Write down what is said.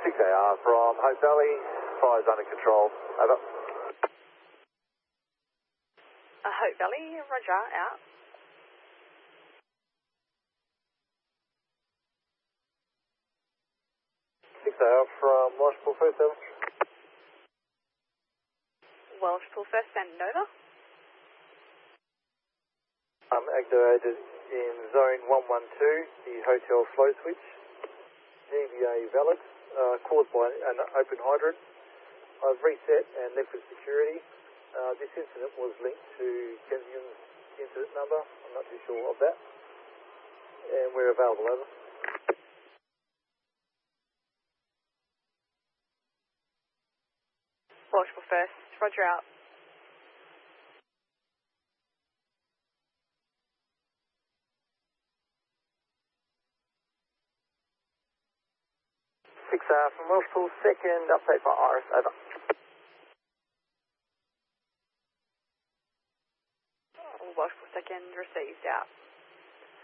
6AR from Hope Valley, fire's under control, over. Hope Valley, roger, out. From Welshpool first, over. Welshpool first and Nova. I'm activated in zone 112, the hotel flow switch. DVA valid, caused by an open hydrant. I've reset and left with security. This incident was linked to Kensington's incident number. I'm not too sure of that. And we're available, over. Welshpool first, roger, out. From Welshpool, second update by Iris, over. Welshpool second, received, out.